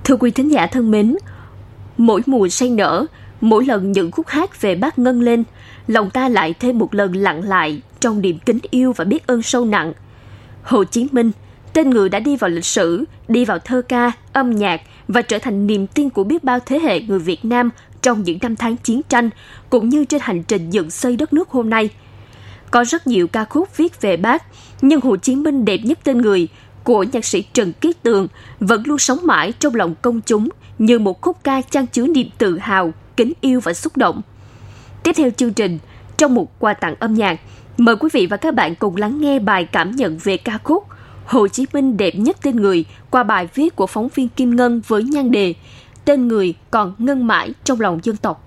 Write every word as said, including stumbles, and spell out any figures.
Thưa quý thính giả thân mến, mỗi mùa say nở, mỗi lần những khúc hát về Bác ngân lên, lòng ta lại thêm một lần lặng lại trong niềm kính yêu và biết ơn sâu nặng. Hồ Chí Minh, tên người đã đi vào lịch sử, đi vào thơ ca, âm nhạc và trở thành niềm tin của biết bao thế hệ người Việt Nam trong những năm tháng chiến tranh, cũng như trên hành trình dựng xây đất nước hôm nay. Có rất nhiều ca khúc viết về Bác, nhưng Hồ Chí Minh đẹp nhất tên người của nhạc sĩ Trần Kiết Tường vẫn luôn sống mãi trong lòng công chúng như một khúc ca chan chứa niềm tự hào, kính yêu và xúc động. Tiếp theo chương trình, trong một quà tặng âm nhạc, mời quý vị và các bạn cùng lắng nghe bài cảm nhận về ca khúc Hồ Chí Minh đẹp nhất tên người qua bài viết của phóng viên Kim Ngân với nhan đề Tên người còn ngân mãi trong lòng dân tộc.